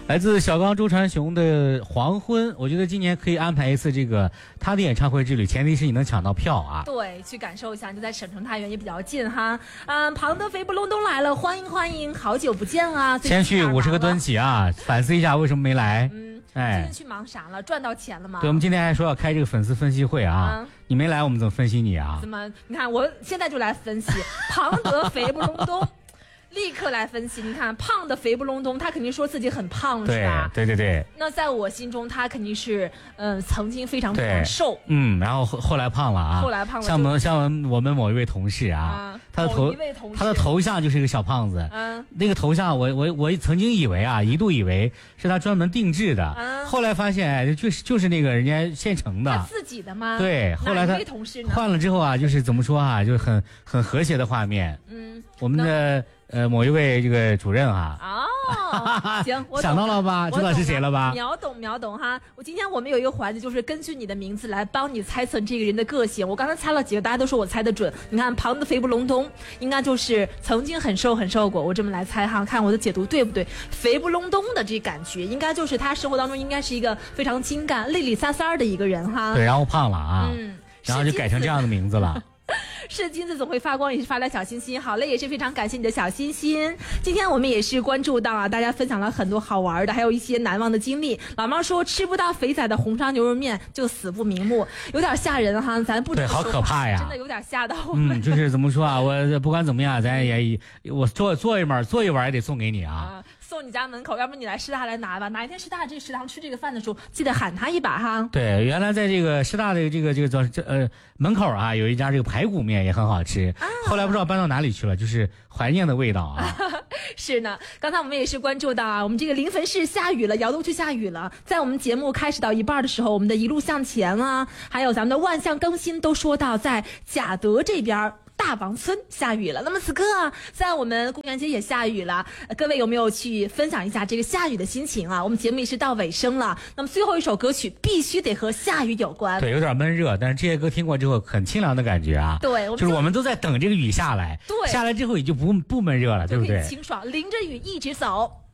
来自小刚周传雄的黄昏，我觉得今年可以安排一次这个他的演唱会之旅，前提是你能抢到票啊。 对，去感受一下，就在省城太原也比较近哈。庞德肥不隆咚来了，欢迎欢迎，好久不见啊！ 先去50个蹲起啊，反思一下为什么没来。 今天去忙啥了？赚到钱了吗？ 对，我们今天还说要开这个粉丝分析会啊，你没来，我们怎么分析你啊？ 怎么？你看，我现在就来分析庞德肥不隆咚。立刻来分析，你看胖的肥不隆咚，他肯定说自己很胖，是吧？ 对。 那在我心中，他肯定是曾经非常瘦， 然后后来胖了啊， 后来胖了。 像我们某一位同事啊，他的头像就是一个小胖子，那个头像我曾经一度以为是他专门定制的，后来发现就是那个人家现成的， 他自己的吗？ 对，后来他换了之后啊，就是怎么说啊，就是很和谐的画面。我们的某一位这个主任啊， 行，我想到了吧？知道是谁了吧？ 秒懂哈！我们有一个环节，就是根据你的名字来帮你猜测这个人的个性。我刚才猜了几个，大家都说我猜得准。你看，庞的肥不隆咚，应该就是曾经很瘦过。我这么来猜哈，看我的解读对不对？肥不隆咚的这感觉，应该就是他生活当中应该是一个非常精干、利利撒撒的一个人哈。 对，然后胖了啊，然后就改成这样的名字了。 是金子总会发光，也是发来小心心。好嘞，也是非常感谢你的小心心。今天我们也是关注到啊，大家分享了很多好玩的，还有一些难忘的经历。老猫说吃不到肥仔的红烧牛肉面就死不瞑目，有点吓人哈。咱不对，好可怕呀， 真的有点吓到我们。 就是怎么说啊，我不管怎么样，咱也我做一碗也得送给你啊。 送你家门口，要不你来师大来拿吧。哪一天师大这食堂吃这个饭的时候，记得喊他一把哈。 对，原来在这个师大的这个门口啊，有一家这个排骨面也很好吃，后来不知道搬到哪里去了，就是怀念的味道啊。 是呢，刚才我们也是关注到啊，我们这个临汾市下雨了，瑶东区下雨了。在我们节目开始到一半的时候，我们的一路向前啊，还有咱们的万象更新都说到在贾德这边大王村下雨了。那么此刻啊，在我们公园街也下雨了，各位有没有去分享一下这个下雨的心情啊？我们节目也是到尾声了，那么最后一首歌曲必须得和下雨有关。 对，有点闷热，但是这些歌听过之后很清凉的感觉啊。 对， 就是我们都在等这个雨下来， 对， 下来之后也就不闷热了，对不对？ 清爽，淋着雨一直走。